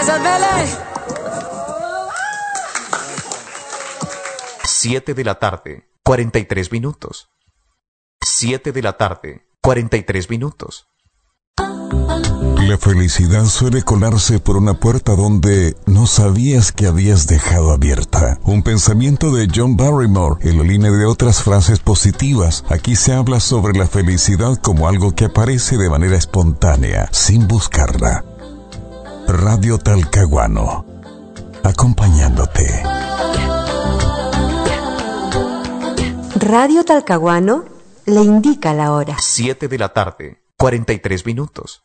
7 de la tarde, 43 minutos. 7 de la tarde, 43 minutos. La felicidad suele colarse por una puerta donde no sabías que habías dejado abierta. Un pensamiento de John Barrymore en la línea de otras frases positivas. Aquí se habla sobre la felicidad como algo que aparece de manera espontánea, sin buscarla. Radio Talcahuano, acompañándote. Radio Talcahuano le indica la hora. 7 de la tarde, 43 minutos.